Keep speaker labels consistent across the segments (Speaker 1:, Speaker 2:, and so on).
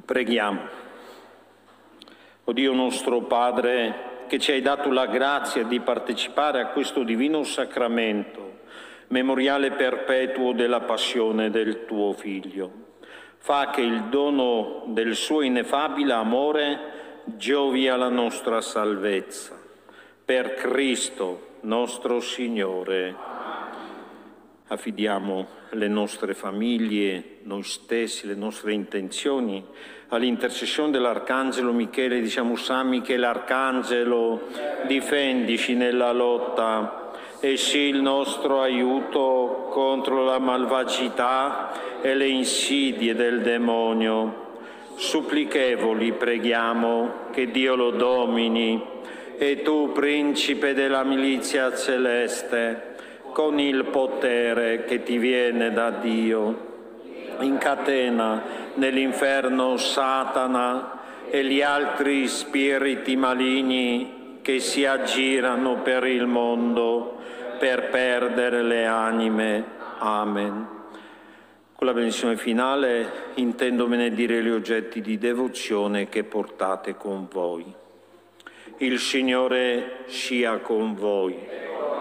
Speaker 1: Preghiamo. O Dio nostro Padre, che ci hai dato la grazia di partecipare a questo divino sacramento, memoriale perpetuo della passione del tuo Figlio, fa che il dono del suo ineffabile amore giovi alla nostra salvezza. Per Cristo nostro Signore. Affidiamo le nostre famiglie, noi stessi, le nostre intenzioni all'intercessione dell'Arcangelo Michele. Diciamo: San Michele Arcangelo, difendici nella lotta e sii il nostro aiuto contro la malvagità e le insidie del demonio. Supplichevoli preghiamo che Dio lo domini. E tu, principe della milizia celeste, con il potere che ti viene da Dio, incatena nell'inferno Satana e gli altri spiriti maligni che si aggirano per il mondo per perdere le anime. Amen. Con la benedizione finale intendo benedire gli oggetti di devozione che portate con voi. Il Signore sia con voi.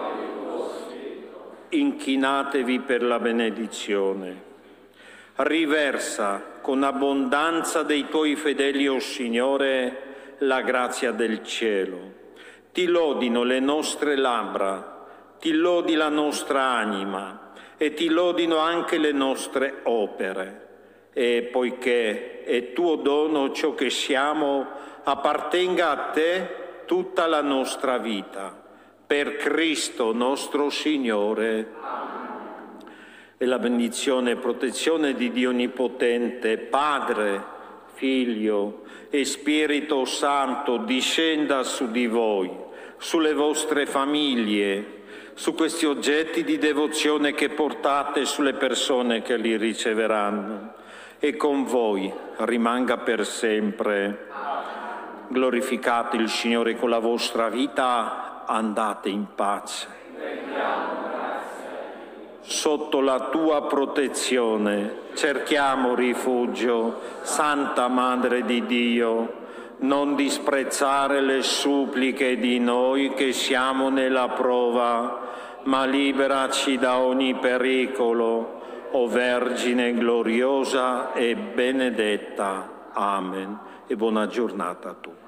Speaker 1: Inchinatevi per la benedizione. Riversa con abbondanza dei tuoi fedeli, o Signore, la grazia del cielo. Ti lodino le nostre labbra, ti lodi la nostra anima e ti lodino anche le nostre opere. E poiché è tuo dono ciò che siamo, appartenga a te tutta la nostra vita. Per Cristo nostro Signore. E la benedizione e protezione di Dio Onnipotente, Padre, Figlio e Spirito Santo discenda su di voi, sulle vostre famiglie, su questi oggetti di devozione che portate, sulle persone che li riceveranno, e con voi rimanga per sempre. Glorificate il Signore con la vostra vita. Andate in pace. Sotto la tua protezione cerchiamo rifugio, Santa Madre di Dio. Non disprezzare le suppliche di noi che siamo nella prova, ma liberaci da ogni pericolo, o Vergine gloriosa e benedetta. Amen. E buona giornata a tutti.